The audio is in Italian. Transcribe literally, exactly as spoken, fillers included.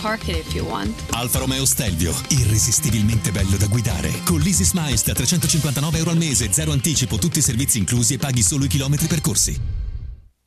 park it if you want. Alfa Romeo Stelvio, irresistibilmente bello da guidare. Con l'Easy Smiles da trecentocinquantanove euro al mese, zero anticipo, tutti i servizi inclusi e paghi solo i chilometri percorsi.